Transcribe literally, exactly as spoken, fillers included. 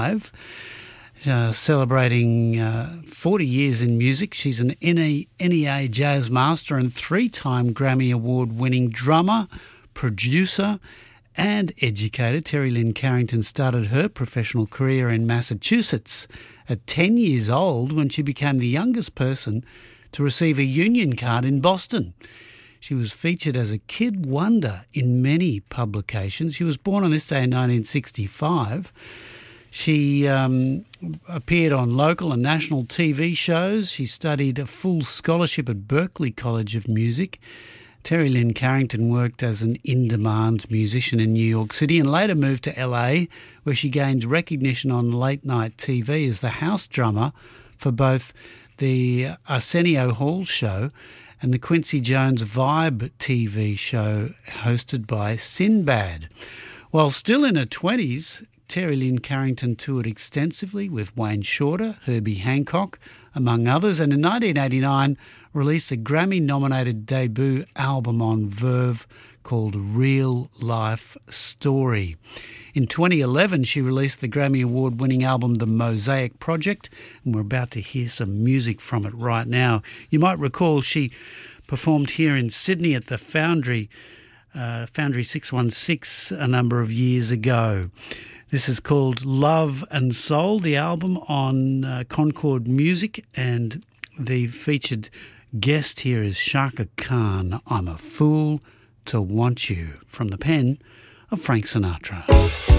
Uh, celebrating uh, forty years in music. She's an N E A Jazz Master and three-time Grammy Award-winning drummer, producer and educator. Terry Lynn Carrington started her professional career in Massachusetts at ten years old when she became the youngest person to receive a union card in Boston. She was featured as a kid wonder in many publications. She was born on this day in nineteen sixty-five. She um, appeared on local and national T V shows. She studied a full scholarship at Berklee College of Music. Terry Lynn Carrington worked as an in-demand musician in New York City and later moved to L A, where she gained recognition on late-night T V as the house drummer for both the Arsenio Hall show and the Quincy Jones Vibe T V show hosted by Sinbad. While still in her twenties, Terry Lynn Carrington toured extensively with Wayne Shorter, Herbie Hancock, among others, and in nineteen eighty-nine released a Grammy-nominated debut album on Verve called Real Life Story. In twenty eleven, she released the Grammy Award-winning album The Mosaic Project, and we're about to hear some music from it right now. You might recall she performed here in Sydney at the Foundry, uh, Foundry six one six a number of years ago. This is called Love and Soul, the album on uh, Concord Music, and the featured guest here is Chaka Khan. I'm a Fool to Want You, from the pen of Frank Sinatra.